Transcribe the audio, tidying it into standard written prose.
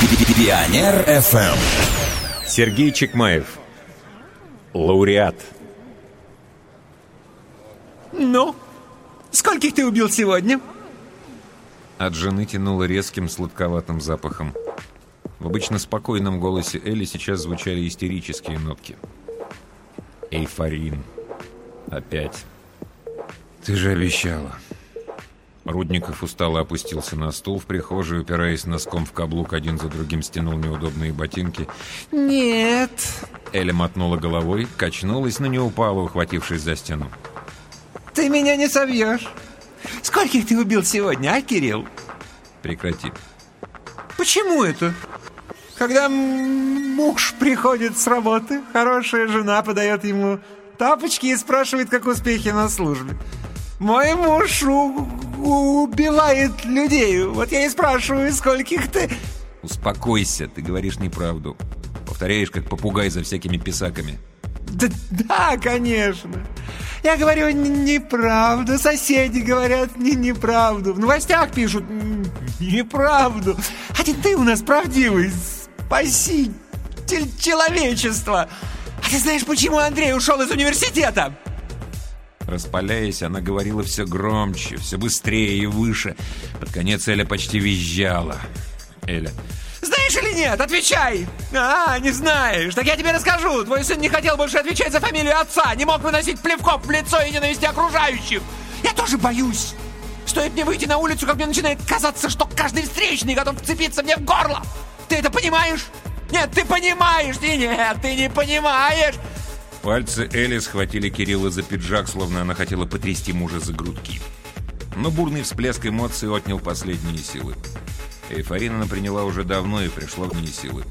Пионер FM. Сергей Чекмаев. Лауреат. Ну, скольких ты убил сегодня? От жены тянуло резким сладковатым запахом. В обычно спокойном голосе Элли сейчас звучали истерические нотки. Эйфорин. Опять. Ты же обещала. Рудников устало опустился на стул в прихожей, упираясь носком в каблук, один за другим стянул неудобные ботинки. Нет. Эля мотнула головой, качнулась, но не упала, ухватившись за стену. Ты меня не собьешь. Скольких ты убил сегодня, а, Кирилл? Прекрати. Почему это? Когда муж приходит с работы, хорошая жена подает ему тапочки и спрашивает, как успехи на службе. Мой муж убивает людей. Вот я и спрашиваю, скольких ты... Успокойся, ты говоришь неправду. Повторяешь, как попугай за всякими писаками. Да, конечно. Я говорю неправду. Соседи говорят неправду. В новостях пишут неправду. Один ты у нас правдивый. Спаситель человечества. А ты знаешь, почему Андрей ушел из университета? Распаляясь, она говорила все громче, все быстрее и выше. Под конец Эля почти визжала. Эля. Знаешь или нет? Отвечай! Не знаешь. Так я тебе расскажу. Твой сын не хотел больше отвечать за фамилию отца. Не мог выносить плевков в лицо и ненависти окружающих. Я тоже боюсь. Стоит мне выйти на улицу, как мне начинает казаться, что каждый встречный готов вцепиться мне в горло. Ты это понимаешь? Нет, ты понимаешь. Нет, ты не понимаешь. Пальцы Эли схватили Кирилла за пиджак, словно она хотела потрясти мужа за грудки. Но бурный всплеск эмоций отнял последние силы. Эйфорин она приняла уже давно и пришла в ней силы.